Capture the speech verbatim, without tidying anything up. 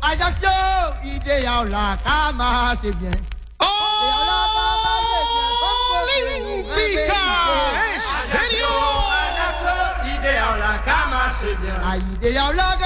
Ajaccio, idéal la cama, c'est bien. Olympica Estéreo. Idéal la cama, c'est bien. Idéal la